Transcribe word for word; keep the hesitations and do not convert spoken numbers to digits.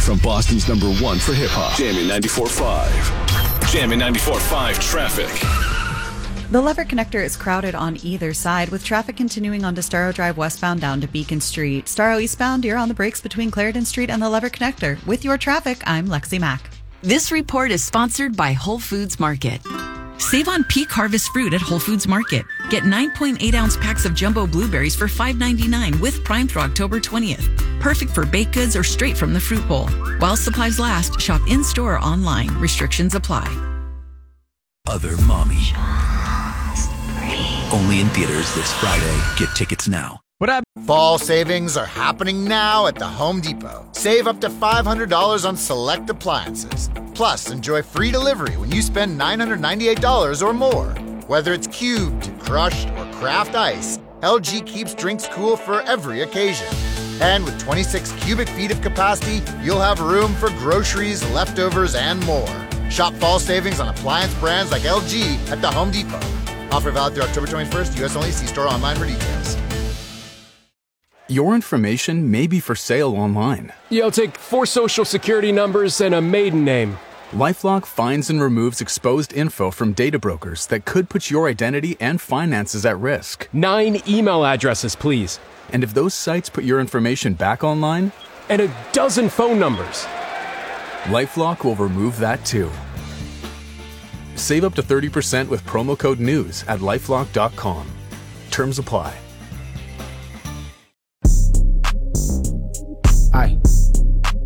from Boston's number one for hip-hop. Jammin' ninety-four point five. Jammin' ninety-four point five traffic. The Lever Connector is crowded on either side, with traffic continuing on Starro Drive westbound down to Beacon Street. Starro eastbound, you're on the brakes between Clarendon Street and the Lever Connector. With your traffic, I'm Lexi Mack. This report is sponsored by Whole Foods Market. Save on peak harvest fruit at Whole Foods Market. Get nine point eight ounce packs of jumbo blueberries for five ninety-nine with Prime through October twentieth. Perfect for baked goods or straight from the fruit bowl. While supplies last, shop in-store or online. Restrictions apply. Other Mommy. Only in theaters this Friday. Get tickets now. What up? Fall savings are happening now at the Home Depot. Save up to five hundred dollars on select appliances. Plus, enjoy free delivery when you spend nine hundred ninety-eight dollars or more. Whether it's cubed, crushed, or craft ice, L G keeps drinks cool for every occasion. And with twenty-six cubic feet of capacity, you'll have room for groceries, leftovers, and more. Shop fall savings on appliance brands like L G at the Home Depot. Offer valid through October twenty-first, U S only. See store online for details. Your information may be for sale online. Yo, take four social security numbers and a maiden name. LifeLock finds and removes exposed info from data brokers that could put your identity and finances at risk. Nine email addresses, please. And if those sites put your information back online? And a dozen phone numbers. LifeLock will remove that too. Save up to thirty percent with promo code NEWS at lifelock dot com. Terms apply.